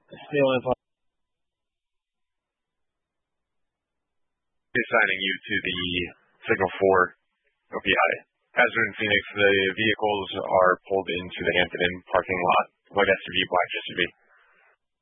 Assigning you to the Signal 4 OPI. Hazard in Phoenix, the vehicles are pulled into the Hampton Inn parking lot. White SUV, black SUV.